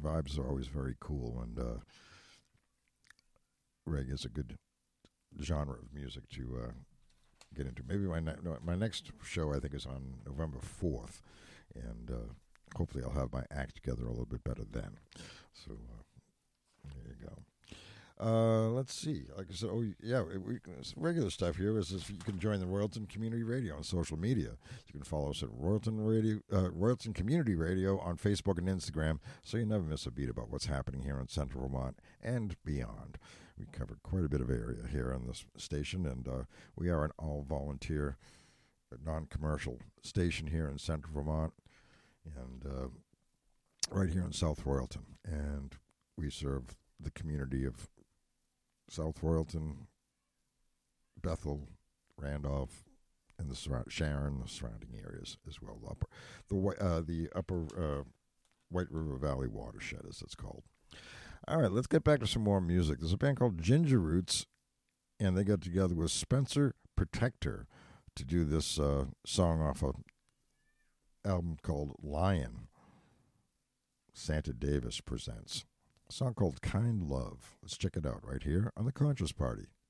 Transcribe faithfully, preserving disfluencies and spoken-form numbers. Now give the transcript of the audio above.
vibes are always very cool, and uh, reggae is a good genre of music to uh, get into. Maybe my ne- no, my next show I think is on November fourth, and uh, hopefully I'll have my act together a little bit better then. So uh, there you go. Uh, let's see. Like I said, oh yeah, we, regular stuff here is this, you can join the Royalton Community Radio on social media. You can follow us at Royalton Radio, uh, Royalton Community Radio on Facebook and Instagram, so you never miss a beat about what's happening here in Central Vermont and beyond. We covered quite a bit of area here on this station, and uh, we are an all-volunteer, non-commercial station here in Central Vermont, and uh, right here in South Royalton, and we serve the community of South Royalton, Bethel, Randolph, and the surround, Sharon, the surrounding areas as well. The upper, the, uh, the upper uh, White River Valley watershed, as it's called. All right, let's get back to some more music. There's a band called Ginger Roots, and they got together with Spencer Protector to do this uh, song off an album called Lion. Santa Davis presents. A song called Kind Love. Let's check it out right here on The Conscious Party.